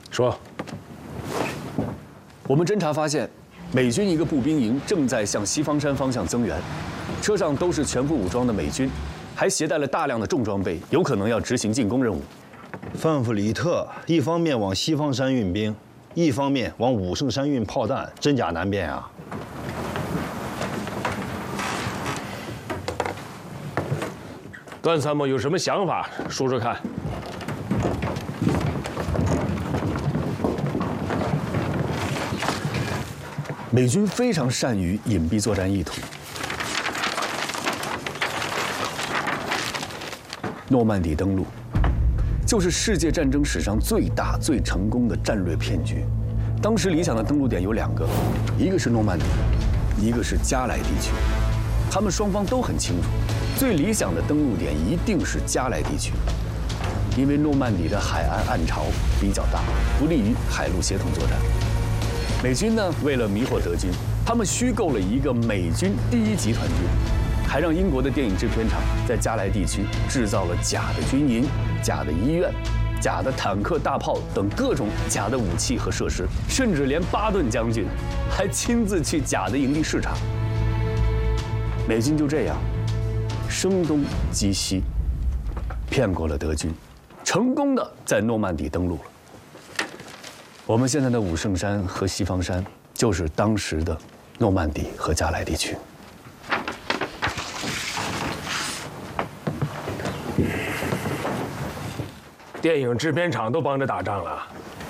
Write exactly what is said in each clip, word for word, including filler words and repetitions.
说， 我们侦查发现，美军一个步兵营正在向西方山方向增援，车上都是全副武装的美军，还携带了大量的重装备，有可能要执行进攻任务。 范弗里特一方面往西方山运兵，一方面往武圣山运炮弹，真假难辨啊！ 段参谋有什么想法，说说看。 美军非常善于隐蔽作战意图。诺曼底登陆，就是世界战争史上最大、最成功的战略骗局。当时理想的登陆点有两个，一个是诺曼底，一个是加莱地区。他们双方都很清楚，最理想的登陆点一定是加莱地区，因为诺曼底的海岸岸潮比较大，不利于海陆协同作战。美军呢，为了迷惑德军，他们虚构了一个美军第一集团军，还让英国的电影制片厂在加莱地区制造了假的军营、假的医院、假的坦克、大炮等各种假的武器和设施，甚至连巴顿将军还亲自去假的营地视察。美军就这样声东击西，骗过了德军，成功的在诺曼底登陆了。我们现在的武圣山和西方山，就是当时的诺曼底和加莱地区。 电影制片厂都帮着打仗了，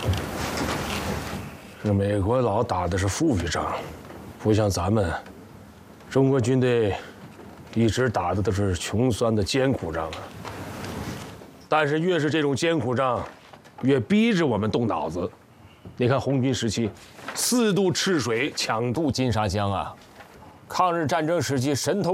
这美国佬打的是富裕仗，不像咱们，中国军队一直打的都是穷酸的艰苦仗啊。但是越是这种艰苦仗，越逼着我们动脑子。你看红军时期，四渡赤水，抢渡金沙江啊；抗日战争时期，神头